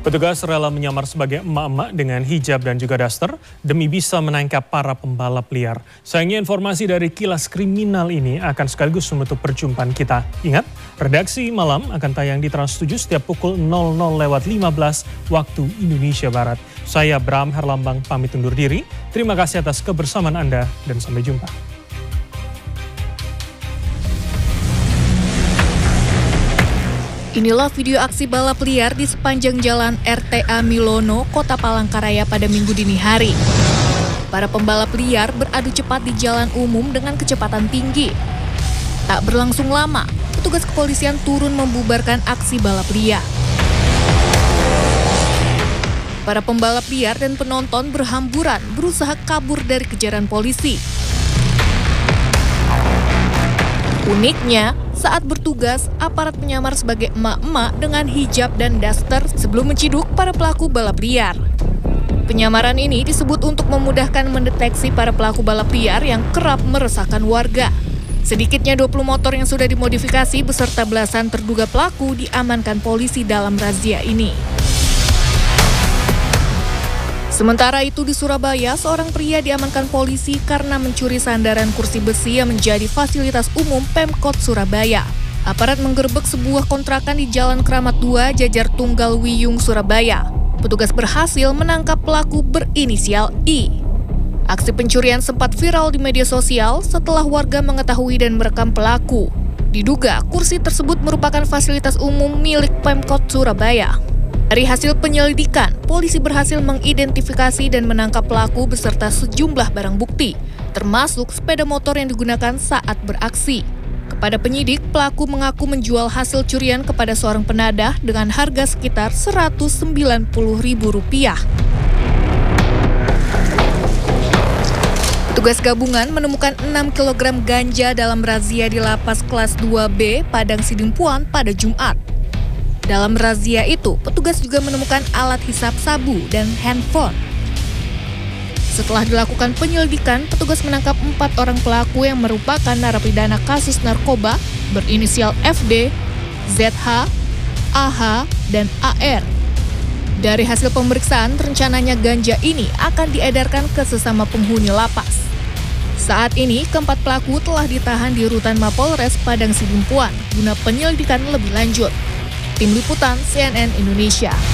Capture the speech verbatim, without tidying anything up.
Petugas rela menyamar sebagai emak-emak dengan hijab dan juga daster demi bisa menangkap para pembalap liar. Sayangnya informasi dari Kilas Kriminal ini akan sekaligus menutup perjumpaan kita. Ingat, redaksi malam akan tayang di Trans tujuh setiap pukul nol nol lewat lima belas waktu Indonesia Barat. Saya Bram Herlambang pamit undur diri. Terima kasih atas kebersamaan Anda dan sampai jumpa. Inilah video aksi balap liar di sepanjang jalan R T A Milono, Kota Palangkaraya pada Minggu dini hari. Para pembalap liar beradu cepat di jalan umum dengan kecepatan tinggi. Tak berlangsung lama, petugas kepolisian turun membubarkan aksi balap liar. Para pembalap liar dan penonton berhamburan berusaha kabur dari kejaran polisi. Uniknya, saat bertugas, aparat menyamar sebagai emak-emak dengan hijab dan daster sebelum menciduk para pelaku balap liar. Penyamaran ini disebut untuk memudahkan mendeteksi para pelaku balap liar yang kerap meresahkan warga. Sedikitnya dua puluh motor yang sudah dimodifikasi beserta belasan terduga pelaku diamankan polisi dalam razia ini. Sementara itu di Surabaya, seorang pria diamankan polisi karena mencuri sandaran kursi besi yang menjadi fasilitas umum Pemkot Surabaya. Aparat menggerebek sebuah kontrakan di Jalan Kramat dua, Jajar Tunggal Wiyung, Surabaya. Petugas berhasil menangkap pelaku berinisial I. Aksi pencurian sempat viral di media sosial setelah warga mengetahui dan merekam pelaku. Diduga kursi tersebut merupakan fasilitas umum milik Pemkot Surabaya. Dari hasil penyelidikan, polisi berhasil mengidentifikasi dan menangkap pelaku beserta sejumlah barang bukti, termasuk sepeda motor yang digunakan saat beraksi. Kepada penyidik, pelaku mengaku menjual hasil curian kepada seorang penadah dengan harga sekitar seratus sembilan puluh ribu rupiah. Petugas gabungan menemukan enam kilogram ganja dalam razia di Lapas Kelas dua B, Padang Sidimpuan pada Jumat. Dalam razia itu, petugas juga menemukan alat hisap sabu dan handphone. Setelah dilakukan penyelidikan, petugas menangkap empat orang pelaku yang merupakan narapidana kasus narkoba berinisial F D, Z H, A H, dan A R. Dari hasil pemeriksaan, rencananya ganja ini akan diedarkan ke sesama penghuni lapas. Saat ini, keempat pelaku telah ditahan di rutan Mapolres Padang Sidimpuan guna penyelidikan lebih lanjut. Tim Liputan C N N Indonesia.